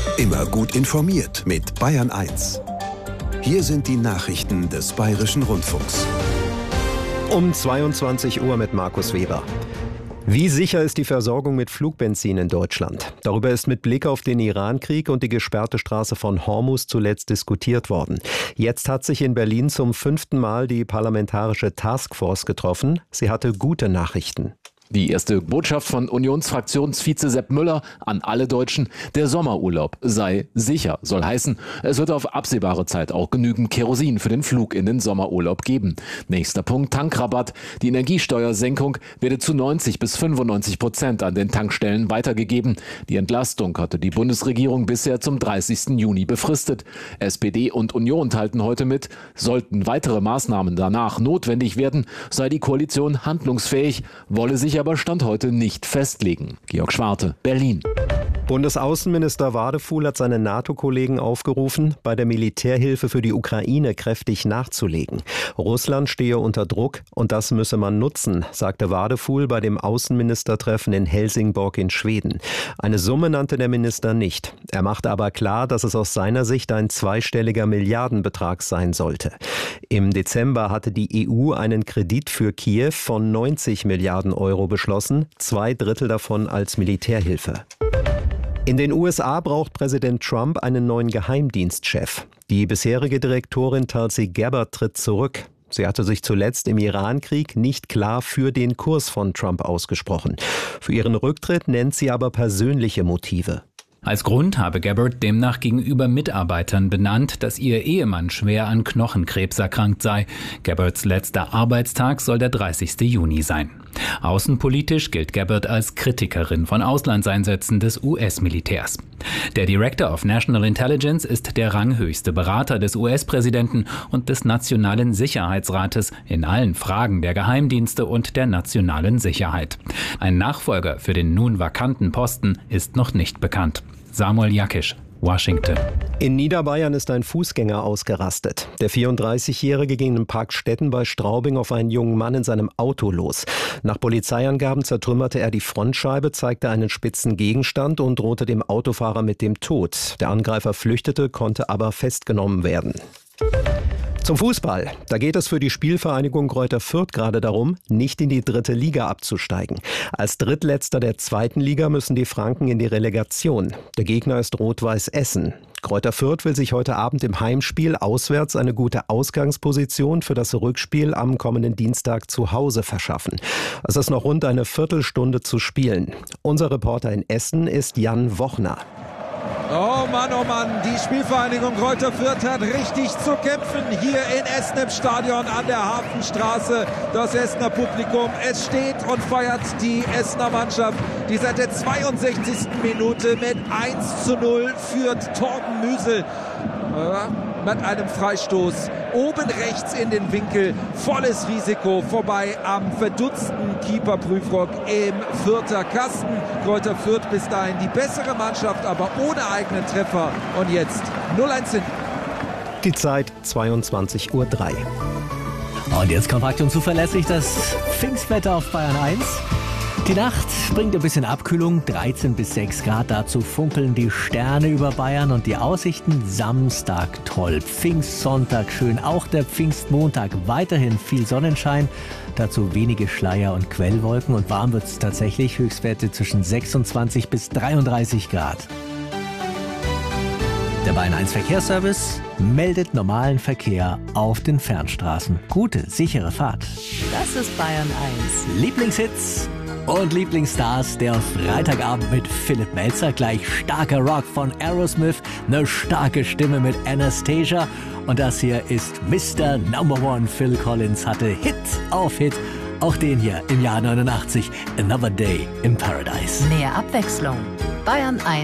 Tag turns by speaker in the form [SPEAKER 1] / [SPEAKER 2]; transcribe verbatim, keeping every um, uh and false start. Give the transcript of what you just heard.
[SPEAKER 1] Immer gut informiert mit Bayern eins. Hier sind die Nachrichten des Bayerischen Rundfunks.
[SPEAKER 2] Um zweiundzwanzig Uhr mit Markus Weber. Wie sicher ist die Versorgung mit Flugbenzin in Deutschland? Darüber ist mit Blick auf den Iran-Krieg und die gesperrte Straße von Hormuz zuletzt diskutiert worden. Jetzt hat sich in Berlin zum fünften Mal die parlamentarische Taskforce getroffen. Sie hatte gute Nachrichten.
[SPEAKER 3] Die erste Botschaft von Unionsfraktionsvize Sepp Müller an alle Deutschen: Der Sommerurlaub sei sicher. Soll heißen, es wird auf absehbare Zeit auch genügend Kerosin für den Flug in den Sommerurlaub geben. Nächster Punkt: Tankrabatt. Die Energiesteuersenkung werde zu neunzig bis fünfundneunzig Prozent an den Tankstellen weitergegeben. Die Entlastung hatte die Bundesregierung bisher zum dreißigsten Juni befristet. S P D und Union teilten heute mit, sollten weitere Maßnahmen danach notwendig werden, sei die Koalition handlungsfähig, wolle sich aber Stand heute nicht festlegen. Georg Schwarte, Berlin.
[SPEAKER 2] Bundesaußenminister Wadefuhl hat seine NATO-Kollegen aufgerufen, bei der Militärhilfe für die Ukraine kräftig nachzulegen. Russland stehe unter Druck und das müsse man nutzen, sagte Wadefuhl bei dem Außenministertreffen in Helsingborg in Schweden. Eine Summe nannte der Minister nicht. Er machte aber klar, dass es aus seiner Sicht ein zweistelliger Milliardenbetrag sein sollte. Im Dezember hatte die E U einen Kredit für Kiew von neunzig Milliarden Euro beschlossen, zwei Drittel davon als Militärhilfe. In den U S A braucht Präsident Trump einen neuen Geheimdienstchef. Die bisherige Direktorin Tulsi Gabbard tritt zurück. Sie hatte sich zuletzt im Iran-Krieg nicht klar für den Kurs von Trump ausgesprochen. Für ihren Rücktritt nennt sie aber persönliche Motive.
[SPEAKER 4] Als Grund habe Gabbard demnach gegenüber Mitarbeitern benannt, dass ihr Ehemann schwer an Knochenkrebs erkrankt sei. Gabbards letzter Arbeitstag soll der dreißigste Juni sein. Außenpolitisch gilt Gabbard als Kritikerin von Auslandseinsätzen des U S-Militärs. Der Director of National Intelligence ist der ranghöchste Berater des U S-Präsidenten und des Nationalen Sicherheitsrates in allen Fragen der Geheimdienste und der nationalen Sicherheit. Ein Nachfolger für den nun vakanten Posten ist noch nicht bekannt. Samuel Jakisch, Washington.
[SPEAKER 2] In Niederbayern ist ein Fußgänger ausgerastet. Der vierunddreißigjährige ging in Parkstetten bei Straubing auf einen jungen Mann in seinem Auto los. Nach Polizeiangaben zertrümmerte er die Frontscheibe, zeigte einen spitzen Gegenstand und drohte dem Autofahrer mit dem Tod. Der Angreifer flüchtete, konnte aber festgenommen werden. Zum Fußball. Da geht es für die Spielvereinigung Greuther Fürth gerade darum, nicht in die dritte Liga abzusteigen. Als Drittletzter der zweiten Liga müssen die Franken in die Relegation. Der Gegner ist Rot-Weiß Essen. Greuther Fürth will sich heute Abend im Heimspiel auswärts eine gute Ausgangsposition für das Rückspiel am kommenden Dienstag zu Hause verschaffen. Es ist noch rund eine Viertelstunde zu spielen. Unser Reporter in Essen ist Jan Wochner.
[SPEAKER 5] Oh Mann, oh Mann, die Spielvereinigung Greuther Fürth hat richtig zu kämpfen hier in Essen im Stadion an der Hafenstraße. Das Essener Publikum, es steht und feiert die Essener Mannschaft, die seit der zweiundsechzigsten Minute mit eins zu null führt. Torben Müsel äh, mit einem Freistoß oben rechts in den Winkel, volles Risiko, vorbei am verdutzten Keeper-Prüfrock im Fürther Kasten. Greuther Fürth bis dahin die bessere Mannschaft, aber ohne eigenen Treffer. Und jetzt null eins hinten.
[SPEAKER 2] Die Zeit zweiundzwanzig Uhr drei.
[SPEAKER 6] Und jetzt kompakt und zuverlässig das Pfingstwetter auf Bayern eins. Die Nacht bringt ein bisschen Abkühlung, dreizehn bis sechs Grad. Dazu funkeln die Sterne über Bayern und die Aussichten Samstag toll. Pfingstsonntag schön, auch der Pfingstmontag weiterhin viel Sonnenschein. Dazu wenige Schleier und Quellwolken und warm wird es tatsächlich. Höchstwerte zwischen sechsundzwanzig bis dreiunddreißig Grad. Der Bayern eins Verkehrsservice meldet normalen Verkehr auf den Fernstraßen. Gute, sichere Fahrt.
[SPEAKER 7] Das ist Bayern eins.
[SPEAKER 6] Lieblingshits und Lieblingsstars der Freitagabend mit Philipp Melzer. Gleich starker Rock von Aerosmith, eine starke Stimme mit Anastasia. Und das hier ist Mister Number One. Phil Collins hatte Hit auf Hit. Auch den hier im Jahr neunundachtzig. Another Day in Paradise.
[SPEAKER 7] Mehr Abwechslung. Bayern eins.